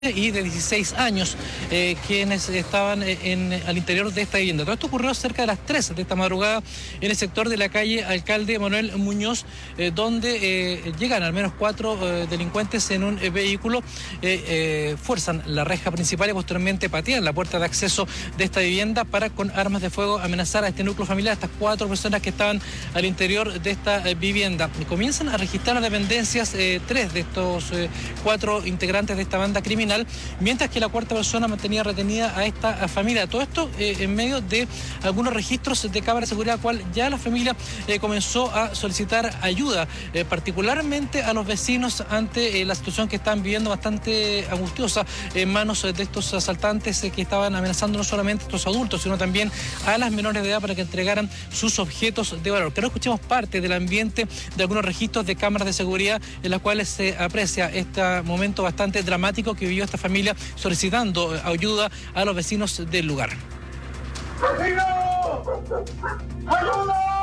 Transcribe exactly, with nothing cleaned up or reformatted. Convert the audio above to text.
y de dieciséis años, eh, quienes estaban en, al interior de esta vivienda. Todo esto ocurrió cerca de las tres de esta madrugada en el sector de la calle Alcalde Manuel Muñoz, eh, donde eh, llegan al menos cuatro eh, delincuentes en un eh, vehículo, eh, eh, fuerzan la reja principal y posteriormente patean la puerta de acceso de esta vivienda para con armas de fuego amenazar a este núcleo familiar, a estas cuatro personas que estaban al interior de esta eh, vivienda. Y comienzan a registrar las dependencias eh, tres de estos eh, cuatro integrantes de esta banda criminal, mientras que la cuarta persona mantenía retenida a esta familia. Todo esto eh, en medio de algunos registros de cámara de seguridad, cual ya la familia eh, comenzó a solicitar ayuda, eh, particularmente a los vecinos ante eh, la situación que están viviendo bastante angustiosa en manos de estos asaltantes eh, que estaban amenazando no solamente a estos adultos, sino también a las menores de edad para que entregaran sus objetos de valor. Creo que escuchemos parte del ambiente de algunos registros de cámaras de seguridad en las cuales se aprecia este momento bastante dramático que vivió esta familia solicitando ayuda a los vecinos del lugar. ¡Vecino! ¡Ayuda!